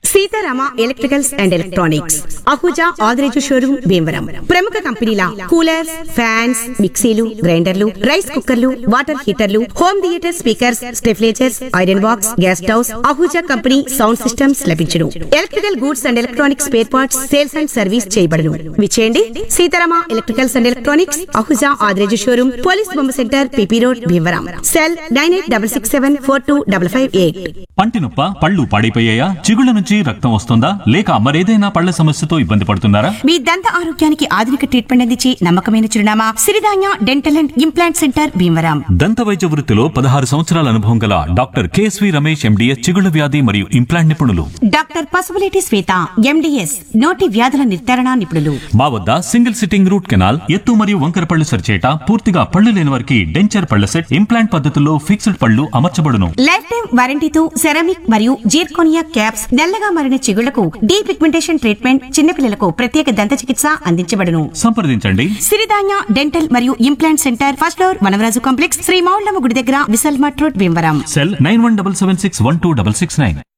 Sitarama electricals and electronics Ahuja Adireju showroom Bhimavaram. ప్రముఖ కంపెనీల coolers, fans, మిక్సీలు, గ్రైండర్లు, రైస్ కుక్కర్లు, water హీటర్లు, home theatre speakers, స్టెఫ్లేజర్స్, iron box, gas stoves, Ahuja company sound systems లభించును. Electrical goods and electronics spare parts sales and service చేయబడును. విచేయండి Sitarama electricals and electronics Ahuja Adireju showroom, police బొమ్మ centre, PP road, Bhimavaram. Cell 9866742558. పంటి నొప్ప, పళ్ళు పాడైపోయాయా, చిగుళ్ళ నుంచి రక్తం వస్తుందా, లేక మరేదైనా పళ్ల సమస్యతో ఇబ్బంది పడుతున్నారా? మీ దంత ఆరోగ్యానికి ఆధునిక ట్రీట్మెంట్ అందించి నమ్మకమైన చిరునామా Siridhanya dental and implant centre Bhimavaram. దంత వైద్య వృత్తిలో 16 సంవత్సరాల అనుభవం గల డాక్టర్ కేఎస్వి రమేష్ ఎండిఎస్, చిగుళ్ళ వ్యాధి మరియు ఇంప్లాంట్ నిపుణులు. డాక్టర్ పసుపులేటి శ్వేత ఎండిఎస్, నోటి వ్యాధుల నిర్ధారణ నిపుణులు. మా వద్ద సింగిల్ సిట్టింగ్ రూట్ కెనాల్, ఎత్తు మరియు వంకర పళ్ళు సరిచేట, పూర్తిగా పళ్ళు లేని వారికి డెంచర్ పళ్ల సెట్, ఇంప్లాంట్ పద్ధతుల్లో ఫిక్స్డ్ పళ్ళు అమర్చబడును. లైఫ్ టైం వారంటీతో సెరామిక్ మరియు జీర్కోనియా క్యాప్స్, నల్లగా మారిన చిగుళ్లకు డీ పిగ్మెంటేషన్ ట్రీట్మెంట్, చిన్నపిల్లలకు ప్రత్యేక దంత చికిత్స అందించబడును. సంప్రదించండి సిరిధాన్య డెంటల్ మరియు implant centre, first floor, Vanavaraju complex, Shri Moullamma గుడి దగ్గర, విశాల్ మట్ రోడ్, భీమవరం. సెల్ 9177612669.